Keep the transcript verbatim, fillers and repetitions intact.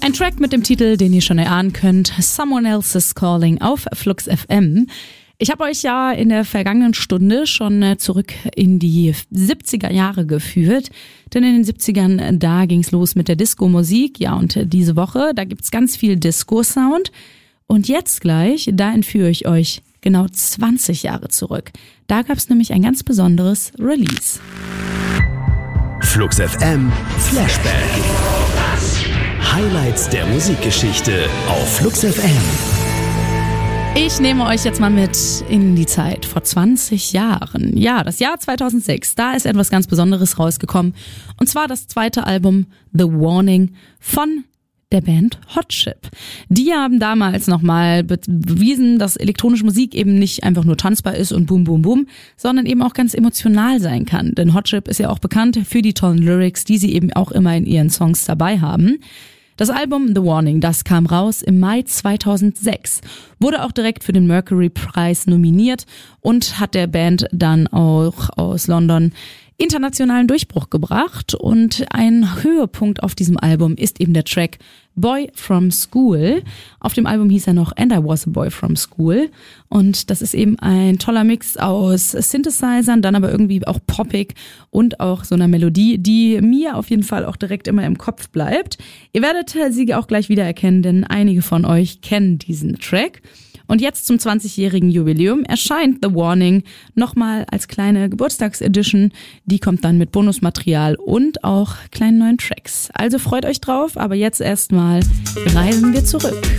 Ein Track mit dem Titel, den ihr schon erahnen könnt, Someone Else's Calling auf Flux F M. Ich habe euch ja in der vergangenen Stunde schon zurück in die siebziger Jahre geführt, denn in den siebzigern, da ging's los mit der Disco-Musik. Ja, und diese Woche, da gibt's ganz viel Disco-Sound. Und jetzt gleich, da entführe ich euch genau zwanzig Jahre zurück. Da gab's nämlich ein ganz besonderes Release. Flux F M Flashback. Highlights der Musikgeschichte auf Flux F M. Ich nehme euch jetzt mal mit in die Zeit vor zwanzig Jahren. Ja, das Jahr zweitausendsechs, da ist etwas ganz Besonderes rausgekommen. Und zwar das zweite Album The Warning von der Band Hot Chip. Die haben damals nochmal bewiesen, dass elektronische Musik eben nicht einfach nur tanzbar ist und boom, boom, boom, sondern eben auch ganz emotional sein kann. Denn Hot Chip ist ja auch bekannt für die tollen Lyrics, die sie eben auch immer in ihren Songs dabei haben. Das Album The Warning, das kam raus im Mai zweitausendsechs, wurde auch direkt für den Mercury-Preis nominiert und hat der Band dann auch aus London internationalen Durchbruch gebracht. Und ein Höhepunkt auf diesem Album ist eben der Track Boy from School. Auf dem Album hieß er noch And I Was a Boy from School. Und das ist eben ein toller Mix aus Synthesizern, dann aber irgendwie auch poppig und auch so einer Melodie, die mir auf jeden Fall auch direkt immer im Kopf bleibt. Ihr werdet sie auch gleich wiedererkennen, denn einige von euch kennen diesen Track. Und jetzt zum zwanzigjährigen Jubiläum erscheint The Warning nochmal als kleine Geburtstagsedition. Die kommt dann mit Bonusmaterial und auch kleinen neuen Tracks. Also freut euch drauf, aber jetzt erstmal reisen wir zurück.